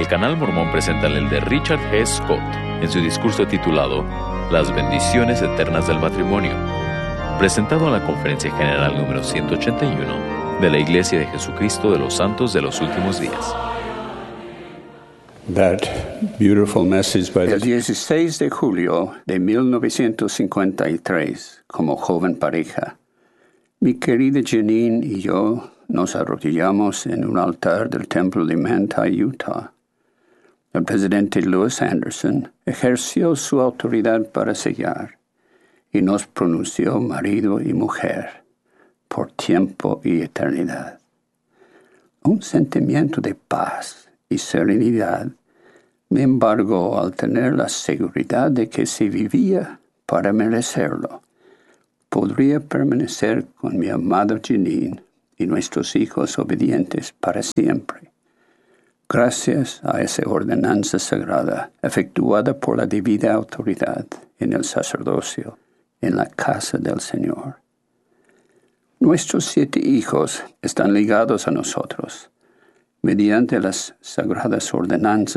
El Canal Mormón presenta al elder Richard G. Scott en su discurso titulado Las bendiciones eternas del matrimonio, presentado en la Conferencia General número 181 de la Iglesia de Jesucristo de los Santos de los Últimos Días. El 16 de julio de 1953, como joven pareja, mi querida Janine y yo nos arrodillamos en un altar del templo de Manti, Utah. El presidente Louis Anderson ejerció su autoridad para sellar y nos pronunció marido y mujer por tiempo y eternidad. Un sentimiento de paz y serenidad me embargó al tener la seguridad de que si vivía para merecerlo, podría permanecer con mi amada Janine y nuestros hijos obedientes para siempre. Gracias a esa ordenanza sagrada efectuada por la divina autoridad en el sacerdocio, en la casa del Señor. Nuestros 7 hijos están ligados a nosotros mediante las sagradas ordenanzas